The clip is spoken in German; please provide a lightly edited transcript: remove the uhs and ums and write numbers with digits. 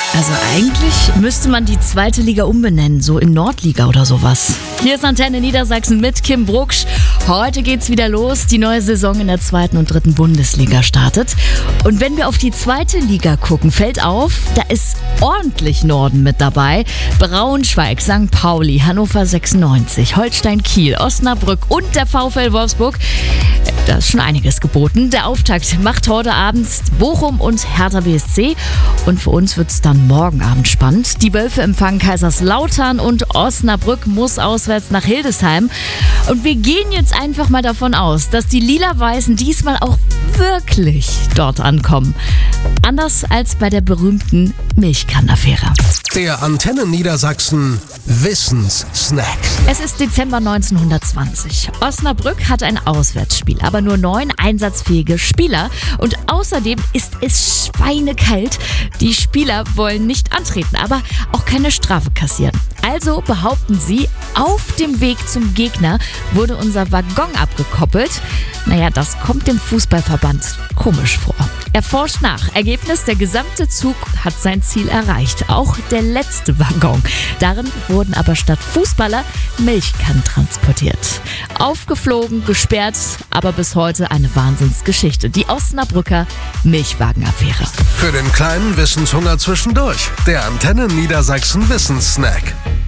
Also eigentlich müsste man die zweite Liga umbenennen, so in Nordliga oder sowas. Hier ist Antenne Niedersachsen mit Kim Brucksch. Heute geht's wieder los. Die neue Saison in der 2. und 3. Bundesliga startet. Und wenn wir auf die zweite Liga gucken, fällt auf, da ist ordentlich Norden mit dabei. Braunschweig, St. Pauli, Hannover 96, Holstein Kiel, Osnabrück und der VfL Wolfsburg. Da ist schon einiges geboten. Der Auftakt macht heute Abend Bochum und Hertha BSC. Und für uns wird es dann morgen Abend spannend. Die Wölfe empfangen Kaiserslautern und Osnabrück muss auswärts nach Hildesheim. Und wir gehen jetzt einfach mal davon aus, dass die Lila-Weißen diesmal auch wirklich dort ankommen. Anders als bei der berühmten Milchkannenaffäre. Der Antenne Niedersachsen Wissenssnack. Es ist Dezember 1920. Osnabrück hat ein Auswärtsspiel, aber nur 9 einsatzfähige Spieler. Und außerdem ist es schweinekalt. Die Spieler wollen nicht antreten, aber auch keine Strafe kassieren. Also behaupten sie, auf dem Weg zum Gegner wurde unser Waggon abgekoppelt. Naja, das kommt dem Fußballverband komisch vor. Er forscht nach. Ergebnis, der gesamte Zug hat sein Ziel erreicht. Auch der letzte Waggon. Darin wurden aber statt Fußballer Milchkannen transportiert. Aufgeflogen, gesperrt, aber bis heute eine Wahnsinnsgeschichte. Die Osnabrücker Milchwagenaffäre. Für den kleinen Wissenshunger zwischendurch. Der Antenne Niedersachsen Wissenssnack.